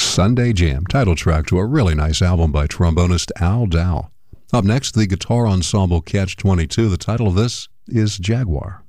Sunday Jam, title track to a really nice album by trombonist Al Dow. Up next, the guitar ensemble Catch-22. The title of this is Jaguar.